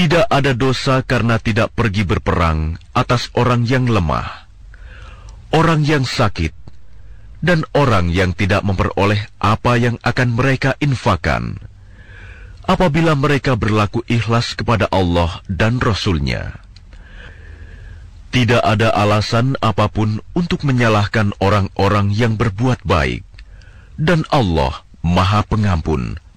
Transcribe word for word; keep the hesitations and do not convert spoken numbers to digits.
Tidak ada dosa karena tidak pergi berperang atas orang yang lemah, orang yang sakit, dan orang yang tidak memperoleh apa yang akan mereka infakkan, apabila mereka berlaku ikhlas kepada Allah dan Rasul-Nya. Tidak ada alasan apapun untuk menyalahkan orang-orang yang berbuat baik, dan Allah Maha Pengampun,